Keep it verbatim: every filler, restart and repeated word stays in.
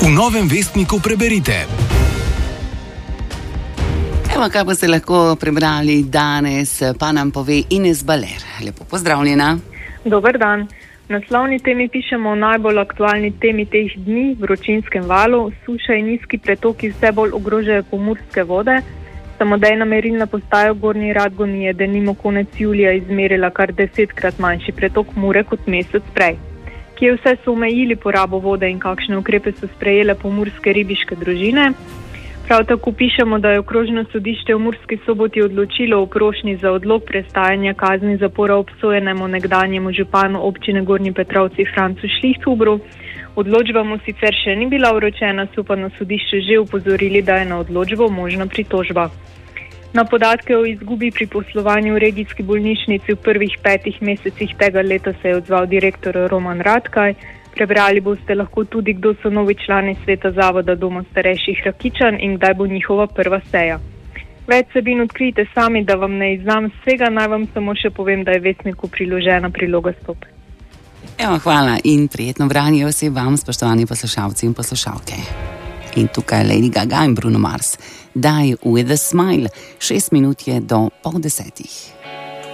V Novem vestniku preberite. Evo, kaj boste lahko prebrali danes, pa nam pove Ines Baler. Lepo pozdravljena. Dober dan. V naslovni temi pišemo o najbolj aktualni temi teh dni, vročinskem valu. Suša in nizki pretoki vse bolj ogrožajo pomurske vode. Samodejna merilna postaja v Gornji Radgoni je denimo konec julija izmerila kar desetkrat manjši pretok Mure kot mesec prej. Kje vse so omejili porabo vode in kakšne ukrepe so sprejele pomurske ribiške družine? Prav tako pišemo, da je okrožno sodišče v Murski Soboti odločilo o prošnji za odlog prestajanja kazni zapora obsojenemu nekdanjemu županu občine Gornji Petrovci Francu Šlihtubru. Odločba mu sicer še ni bila vročena, so pa na sodišču že upozorili, da je na odločbo možna pritožba. Na podatke o izgubi pri poslovanju v regijski bolnišnici v prvih petih mesecih tega leta se je odzval direktor Roman Radkaj. Prebrali boste lahko tudi, kdo so novi člani sveta Zavoda Doma starejših Rakičan in kdaj bo njihova prva seja. Več vsebin odkrijte sami, da vam ne izdam vsega, naj vam samo še povem, da je vestniku priložena priloga stop. Evo, hvala in prijetno branje vsem vam, spoštovani poslušalci in poslušalke. In tukaj Lady Gaga in Bruno Mars. Die with a smile. Šest minut je do pol desetih.